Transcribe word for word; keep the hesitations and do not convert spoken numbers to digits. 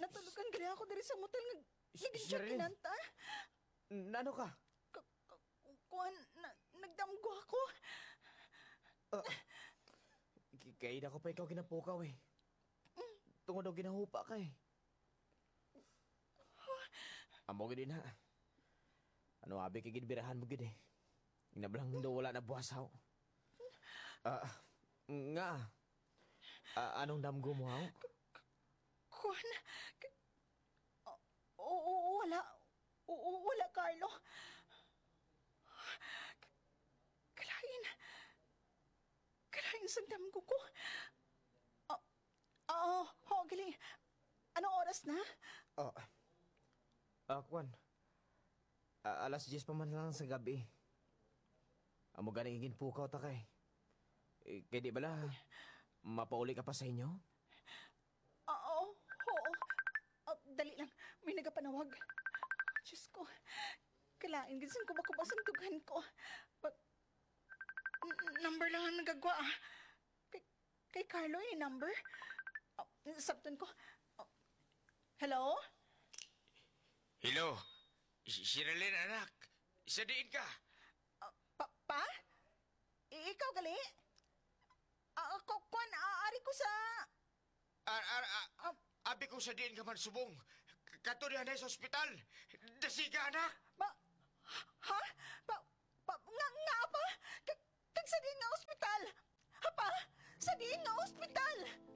natulugan gali ako diri sa motel nga Sh- giging Sherilyn. kinanta. Nano ka? K- k- Kuan, na, nagdamgo ako. Kaya na ko pa ikaw ginapukaw eh. Tungod daw ginahupa ka eh. Amo gid na. Ano abi kay gidbirahan mo gid eh. Inablang daw wala na buwasaw. Ah, nga. Ah, anong damgo mo haw? Kuan, k- o- oo, wala. Oo, wala, Carlo. K- Kalain. Kalain sa damgo ko. Ah, Oo, oh, gali. Anong oras na? Ah, ah, Kwan. Ah, alas diyes pa man lang sa gabi. Amo ganing ginpukaw ta kay. Eh, kaya di bala, mapauli ka pa sa inyo? Oo, oo. Oh, dali lang, may nagapanawag. Diyos ko, kalain gising ko ba ko basang tugan ko? Pag, n- number lang ang nagagwa ah. Kay, kay Carlo yung number? Oh, sabton ko. Oh. Hello? Hello, si Sherilyn anak. Sadiin ka. Ah, pa, pa? I- ikaw gali? Ah, ako, kwan, aari ko sa... Ar, ar, ar, Ah, abi ko sadiin ka man subong. Kato diyan sa ospital. Dasiga anak. ba... Ha? Pa... pa nga, nga pa? Kag, kag sa di nga ospital? Ha pa? Sa di nga ospital?